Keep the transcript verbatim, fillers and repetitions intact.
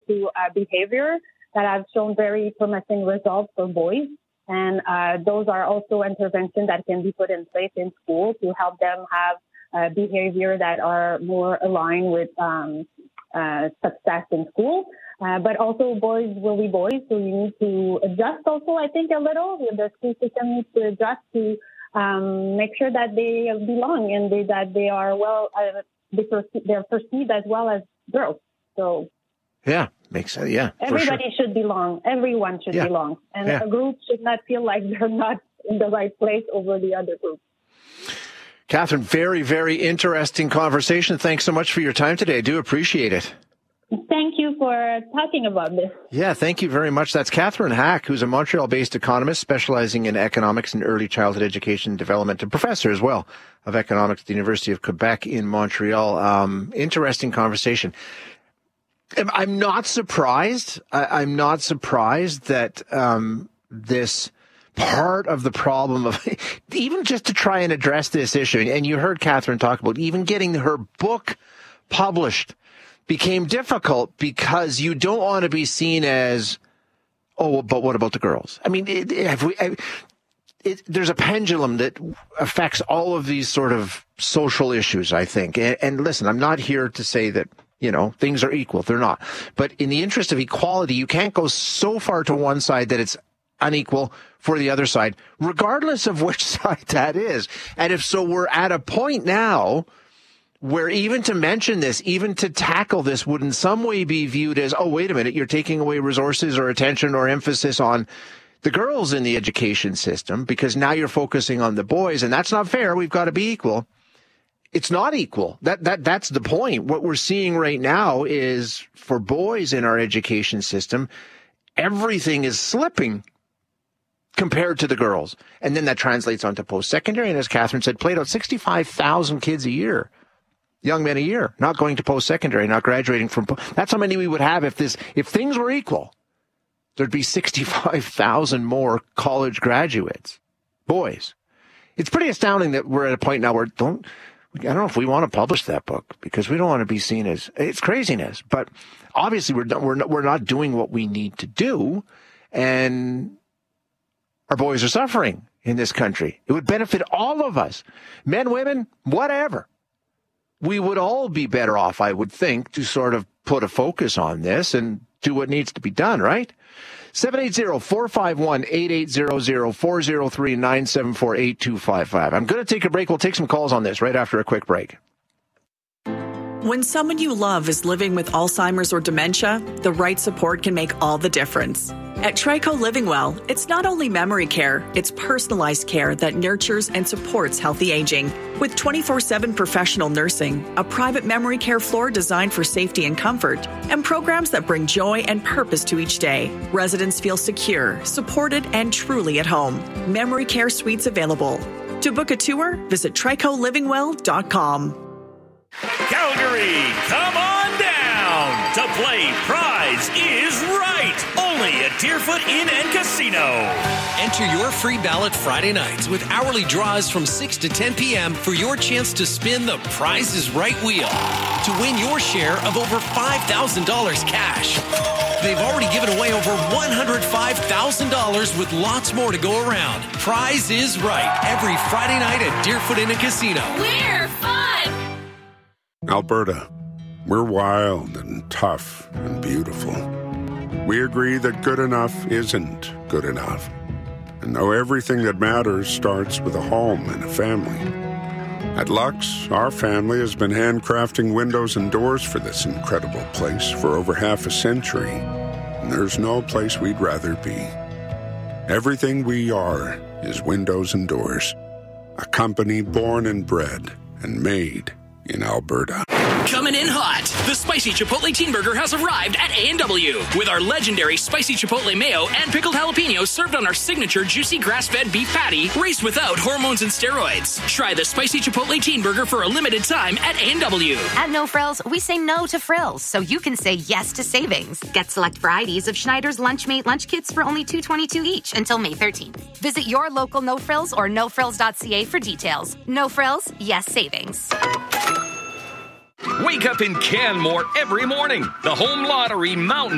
to uh, behavior that have shown very promising results for boys. And uh, those are also interventions that can be put in place in school to help them have uh, behavior that are more aligned with um, uh, success in school. Uh, but also boys will be boys, so you need to adjust also, I think, a little. The school system needs to adjust to um, make sure that they belong and they, that they are well, uh, they perce- they're perceived as well as girls. So yeah, makes sense. Yeah, everybody sure. should belong. Everyone should yeah. belong, and yeah. a group should not feel like they're not in the right place over the other group. Catherine, very, very interesting conversation. Thanks so much for your time today. I do appreciate it. Thank you for talking about this. Yeah, thank you very much. That's Catherine Hack, who's a Montreal-based economist specializing in economics and early childhood education and development, and professor as well of economics at the University of Quebec in Montreal. Um, interesting conversation. I'm not surprised. I, I'm not surprised that um, this part of the problem of even just to try and address this issue, and you heard Catherine talk about even getting her book published became difficult because you don't want to be seen as, oh, but what about the girls? I mean, it, it, have we, it, there's a pendulum that affects all of these sort of social issues, I think. And, and listen, I'm not here to say that, you know, things are equal. They're not. But in the interest of equality, you can't go so far to one side that it's unequal for the other side, regardless of which side that is. And if so, we're at a point now where even to mention this, even to tackle this would in some way be viewed as, oh, wait a minute, you're taking away resources or attention or emphasis on the girls in the education system because now you're focusing on the boys, and that's not fair. We've got to be equal. It's not equal. That that that's the point. What we're seeing right now is for boys in our education system, everything is slipping compared to the girls. And then that translates onto post-secondary. And as Catherine said, played out sixty-five thousand kids a year. Young men a year, not going to post-secondary, not graduating from, that's how many we would have if this, if things were equal. There'd be sixty-five thousand more college graduates, boys. It's pretty astounding that we're at a point now where don't, I don't know if we want to publish that book because we don't want to be seen as, it's craziness, but obviously we're we're not, we're not doing what we need to do, and our boys are suffering in this country. It would benefit all of us, men, women, whatever. We would all be better off, I would think, to sort of put a focus on this and do what needs to be done, right? seven eight zero, four five one, eight eight zero zero, four zero three, nine seven four, eight two five five. I'm going to take a break. We'll take some calls on this right after a quick break. When someone you love is living with Alzheimer's or dementia, the right support can make all the difference. At Trico Living Well, it's not only memory care, it's personalized care that nurtures and supports healthy aging. With twenty-four seven professional nursing, a private memory care floor designed for safety and comfort, and programs that bring joy and purpose to each day, residents feel secure, supported, and truly at home. Memory care suites available. To book a tour, visit trico living well dot com. Calgary, come on down to play Prize is Right, only at Deerfoot Inn and Casino. Enter your free ballot Friday nights with hourly draws from six to ten p.m. for your chance to spin the Prize is Right wheel to win your share of over five thousand dollars cash. They've already given away over one hundred five thousand dollars with lots more to go around. Prize is Right, every Friday night at Deerfoot Inn and Casino. We're fun! Alberta, we're wild and tough and beautiful. We agree that good enough isn't good enough. And know everything that matters starts with a home and a family. At Lux, our family has been handcrafting windows and doors for this incredible place for over half a century. And there's no place we'd rather be. Everything we are is windows and doors. A company born and bred and made in Alberta. Coming in hot, the Spicy Chipotle Teen Burger has arrived at A and W with our legendary Spicy Chipotle Mayo and pickled jalapenos served on our signature juicy grass-fed beef patty raised without hormones and steroids. Try the Spicy Chipotle Teen Burger for a limited time at A and W. At No Frills, we say no to frills, so you can say yes to savings. Get select varieties of Schneider's Lunchmate lunch kits for only two dollars and twenty-two cents each until May thirteenth. Visit your local No Frills or no frills dot c a for details. No Frills, yes savings. Wake up in Canmore every morning. The Home Lottery Mountain